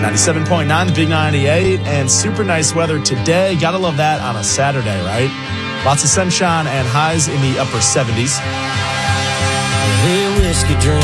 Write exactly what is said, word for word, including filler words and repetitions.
ninety-seven point nine, the Big ninety-eight, and super nice weather today. Gotta love that on a Saturday, right? Lots of sunshine and highs in the upper seventies. Hey, whiskey drink,